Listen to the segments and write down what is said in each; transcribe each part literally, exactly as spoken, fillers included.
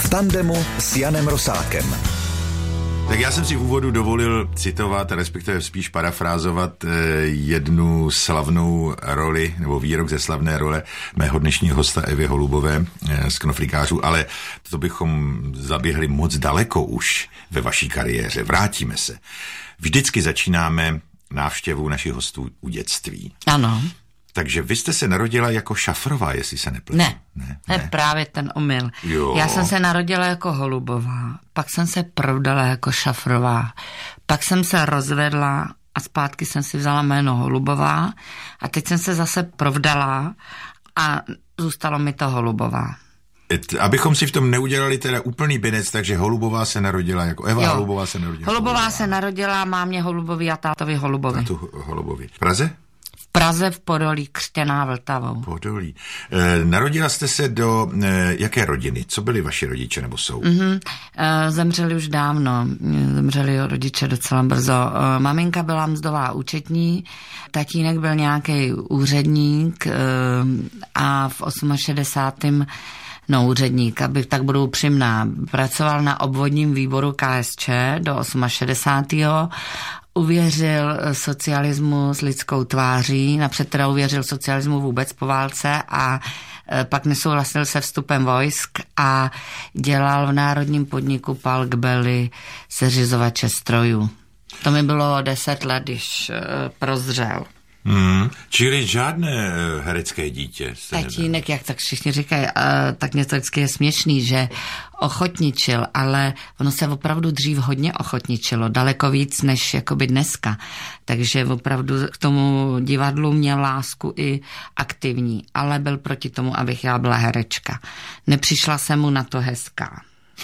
v tandemu s Janem Rosákem. Tak já jsem si v úvodu dovolil citovat, respektive spíš parafrázovat jednu slavnou roli, nebo výrok ze slavné role mého dnešního hosta Evy Holubové z Knoflíkářů, ale to bychom zaběhli moc daleko už ve vaší kariéře. Vrátíme se. Vždycky začínáme návštěvu našich hostů u dětství. Ano. Takže vy jste se narodila jako Šafrová, jestli se nepletu. Ne, ne, to je právě ten omyl. Jo. Já jsem se narodila jako Holubová, pak jsem se provdala jako Šafrová, pak jsem se rozvedla a zpátky jsem si vzala jméno Holubová a teď jsem se zase provdala a zůstalo mi to Holubová. Abychom si v tom neudělali teda úplný binec, takže Holubová se narodila jako Eva jo. Holubová se narodila. Holubová, Holubová se narodila, mámě Holubovi a tátovi Holubovi. Tátu Holubovi. V Praze? V Praze v Podolí, křtěná Vltavou. Podolí. E, narodila jste se do e, jaké rodiny? Co byli vaši rodiče nebo jsou? Mm-hmm. E, zemřeli už dávno. Zemřeli rodiče docela brzo. E, maminka byla mzdová účetní, tatínek byl nějaký úředník e, a v šedesátém osmém No, úředník, aby tak budu upřímná. Pracoval na obvodním výboru K S Č do šedesátého osmého Uvěřil socialismu s lidskou tváří, napřed teda uvěřil socialismu vůbec po válce a pak nesouhlasil se vstupem vojsk a dělal v národním podniku Palk Belly seřizovače strojů. To mi bylo deset let, když prozřel. Hmm, čili žádné herecké dítě. Tatínek, jak tak všichni říkají, tak mě to vždycky je směšný, že ochotničil, ale ono se opravdu dřív hodně ochotničilo, daleko víc než jakoby dneska. Takže opravdu k tomu divadlu měl lásku i aktivní, ale byl proti tomu, abych já byla herečka. Nepřišla jsem mu na to hezká.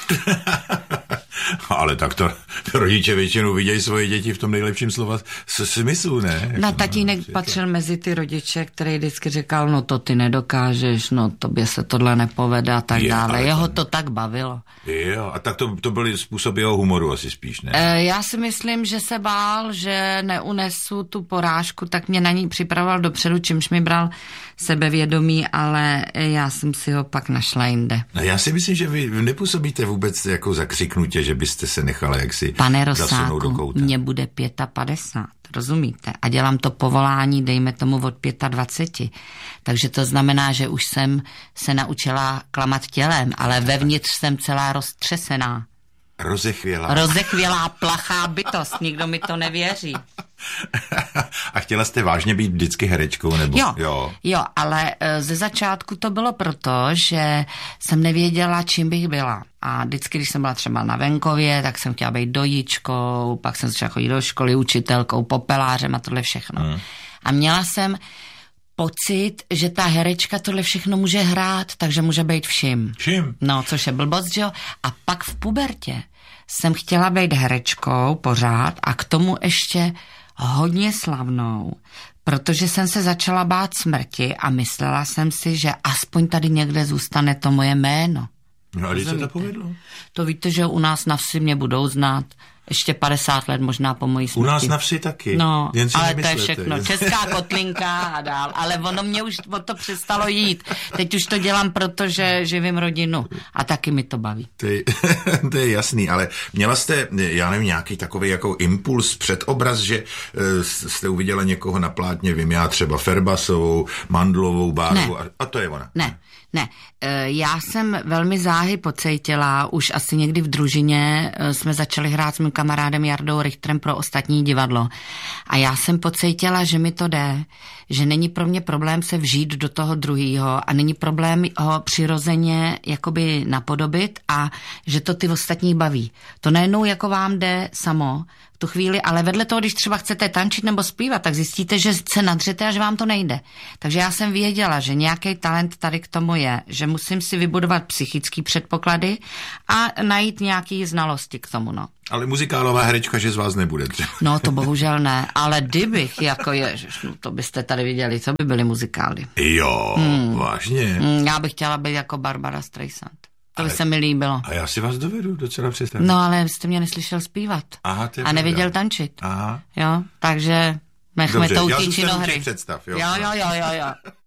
Ale tak to rodiče většinou vidějí svoje děti v tom nejlepším slova smyslu, ne? Na tatínek patřil mezi ty rodiče, který vždycky říkal, no to ty nedokážeš, no tobě se tohle nepovede a tak je, dále. Jeho to tak bavilo. Jo, a tak to, to byly způsoby jeho humoru asi spíš, ne? E, já si myslím, že se bál, že neunesu tu porážku, tak mě na ní připravoval dopředu, čímž mi bral sebevědomí, ale já jsem si ho pak našla jinde. A já si myslím, že vy nepůsobíte vůbec jako zakřiknutě, že byste se nechala jaksi Pane Rosáku, mně bude padesát pět, rozumíte? A dělám to povolání, dejme tomu od dvacet pět. Takže to znamená, že už jsem se naučila klamat tělem, ale vevnitř jsem celá roztřesená. Rozechvělá. Rozechvělá, plachá bytost, nikdo mi to nevěří. A chtěla jste vážně být vždycky herečkou? Nebo? Jo, jo. jo, ale ze začátku to bylo proto, že jsem nevěděla, čím bych byla. A vždycky, když jsem byla třeba na venkově, tak jsem chtěla být dojičkou, pak jsem začala chodit do školy, učitelkou, popelářem a tohle všechno. Hmm. A měla jsem pocit, že ta herečka tohle všechno může hrát, takže může být vším. Vším? No, což je blbost, že jo? A pak v pubertě jsem chtěla být herečkou pořád a k tomu ještě hodně slavnou, protože jsem se začala bát smrti a myslela jsem si, že aspoň tady někde zůstane to moje jméno. No a když se to povedlo? To víte, že u nás na vsi mě budou znát ještě padesát let možná po mojí smrti. U nás na vsi taky. No, jen si ale nemyslete, to je všechno. Jen... Česká kotlinka a dál. Ale ono mě už o to přestalo jít. Teď už to dělám, protože živím rodinu. A taky mi to baví. To je, to je jasný, ale měla jste, já nevím, nějaký takový jako impuls, předobraz, že uh, jste uviděla někoho na plátně, vím já třeba Ferbasovou, Mandlovou, Bárovou a, a to je ona. Ne. Ne, já jsem velmi záhy pocítila, už asi někdy v družině jsme začali hrát s mým kamarádem Jardou Richterem pro Ostatní divadlo. A já jsem pocítila, že mi to jde, že není pro mě problém se vžít do toho druhýho a není problém ho přirozeně jakoby napodobit a že to ty ostatní baví. To najednou jako vám jde samo v tu chvíli, ale vedle toho, když třeba chcete tančit nebo zpívat, tak zjistíte, že se nadřete a že vám to nejde. Takže já jsem věděla, že nějaký talent tady k tomu je, že musím si vybudovat psychický předpoklady a najít nějaký znalosti k tomu, no. Ale muzikálová herečka, že z vás nebude třeba. No to bohužel ne, ale kdybych, jako ježiš, no to byste tady viděli, co by byly muzikály. Jo, hmm. vážně. Hmm, já bych chtěla být jako Barbara Streisand. To by ale, se mi líbilo. A já si vás dovedu docela představit. No ale jste mě neslyšel zpívat. Aha, to je a neviděl pravda. tančit. Aha. Jo, takže nechme to utíči do hry. Představ, jo. Jo, jo, jo, jo, jo.